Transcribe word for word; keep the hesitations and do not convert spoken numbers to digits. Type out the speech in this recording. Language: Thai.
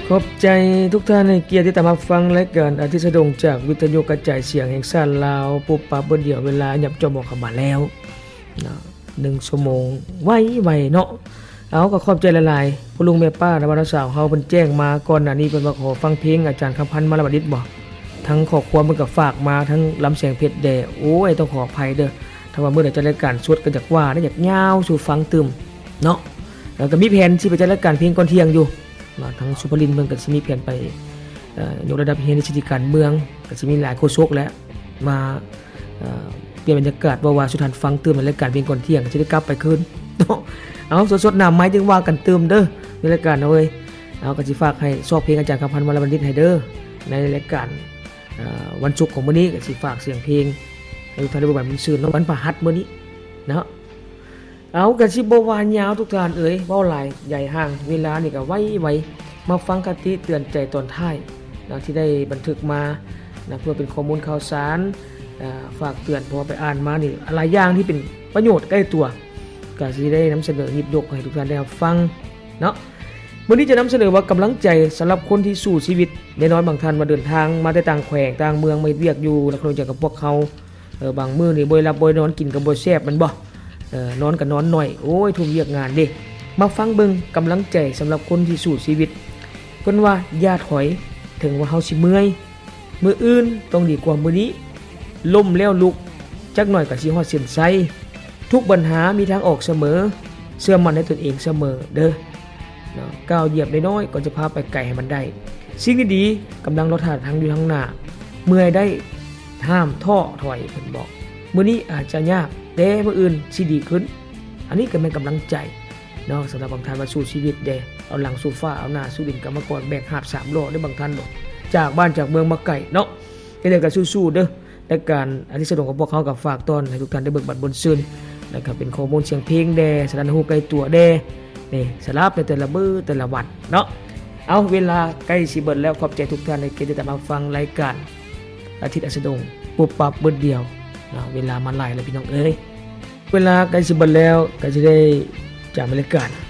ขอบใจทุกท่านในเกียรติที่ตามมาฟังรายการอาทิตย์สะดงจากวิทยุกระจายเสียงแห่งชาติลาวปุบปับเบิ่เดียวเวลายับจอมออกเข้ามาแล้วนะหนึ่งชั่วโมงไวๆเนาะเอาก็ขอบใจหลายๆผู้ลุงแม่ป้าและวันสาวเฮาเพิ่นแจ้งมาก่อนหน้านี้เพิ่นว่าขอฟังเพลงอาจารย์คำพันธ์มาลบัดดิษฐ์บ่ทั้งขอความเพิ่นก็ฝากมาทั้งลำแสงเพชรแดโอ้ยต้องขออภัยเด้อถ้าว่ามื้อใดจัดรายการสดก็จักว่าได้อยากยาวสู่ฟังตึมเนาะแล้วก็มีแผนสิไปจัดรายการเพลงก่อนเที่ยงอยู่มาทั้งสุภรินทร์เมืองก็สิมีแผนไปเอ่อยกระดับเฮียนในสิทธิการเมืองก็สิมีหลายโฆษกแล้วมาเอ่อเปลี่ยนบรรยากาศว่าว่าสุทันฟังตื่มในรายการเพลงก่อนเที่ยงก็สิได้กลับไปคืนเนาะเอาสดๆน้ำไม้จึงว่ากันตื่มเด้อในรายการเอาเว้ยเอาก็สิฝากให้ชอบเพลงอาจารย์คำพันธ์วรบัณฑิตให้เด้อในรายการเอ่อวันศุกร์ของมื้อนี้ก็สิฝากเสียงเพลงให้ทุกท่านได้เบิ่งแบบซื่นๆเนาะวันพฤหัสมื้อนี้เนาะเอากันสิบ่วานยาวทุกท่านเอ้ยเว้าหลายใหญ่ห่างเวลานี่ก็ไวๆมาฟังคติเตือนใจตอนท้ายดังที่ได้บันทึกมานะเพื่อเป็นข้อมูลข่าวสารฝากเตือนพอไปอ่านมานี่หลายอย่างที่เป็นประโยชน์ใกล้ตัวก็สิได้นำเสนอหยิบยกให้ทุกท่านได้รับฟังเนาะมื้อนี้จะนำเสนอว่ากำลังใจสำหรับคนที่สู้ชีวิตน้อยๆบางท่านมาเดินทางมาแต่ต่างแขวงต่างเมืองมาเฮ็ดเวียกอยู่แล้วก็จากกับพวกเขาเออบางมื้อนี่บ่หลับบ่นอนกินก็บ่แซ่บมันบ่เออนอนก็นอนน้อยโอ้ยทุ่มเวียกงานเด้มาฟังเบิ่งกำลังใจสำหรับคนที่สู้ชีวิตเพิ่นว่าอย่าถอยถึงว่าเฮาสิเมื่อยมื้ออื่นต้องดีกว่ามื้อนี้ล้มแล้วลุกจักหน่อยก็สิฮอดเส้นชัยทุกปัญหามีทางออกเสมอเชื่อมั่นในตนเองเสมอเด้อเนาะก้าวเหยียบน้อยๆก่อนจะพาไปไกลให้มันได้สิ่งดีๆกำลังรอท่าทางอยู่ข้างหน้าเมื่อยได้ห้ามท้อถอยเพิ่นบอกมื้อนี้อาจจะยากแต่มื้ออื่นสิดีขึ้นอันนี้ก็เป็นกำลังใจเนาะสำหรับบางท่านว่าสู้ชีวิตเด้เอาหลังสู่ฟ้าเอาหน้าสู่ดินกรรมกรแบกหาบสามล้อได้บางท่านบอกจากบ้านจากเมืองมาไกลเนาะให้ได้กันสู้ๆเด้อในการอาทิตย์สะดวกของพวกเขากับฝากตอนให้ทุกท่านได้เบิกบัตรบนซื่นนะครับเป็นข้อมูลเสียงเพลงแดสถานหูใกล้ตัวแดนี่สลับในแต่ละมื้อแต่ละวันเนาะเอาเวลาใกล้สิเบิดแล้วขอบใจทุกท่านในเกียรติที่มาฟังรายการอาทิตย์สะดวกปุบปับเบิดเดียวนะเวลามาหลายแล้วพี่น้องเอ้ยเวลาใกล้สิเบิดแล้วก็จะได้จากรายการ